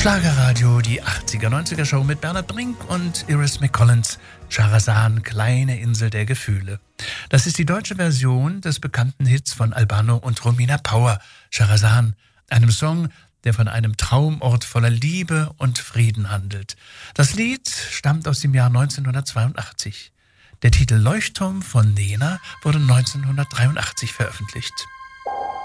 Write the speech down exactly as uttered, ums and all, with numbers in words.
Schlagerradio, die achtziger-neunziger-Show mit Bernhard Brink und Iris McCollins, Charazan, kleine Insel der Gefühle. Das ist die deutsche Version des bekannten Hits von Albano und Romina Power, Charazan, einem Song, der von einem Traumort voller Liebe und Frieden handelt. Das Lied stammt aus dem Jahr neunzehnhundertzweiundachtzig. Der Titel Leuchtturm von Nena wurde neunzehnhundertdreiundachtzig veröffentlicht.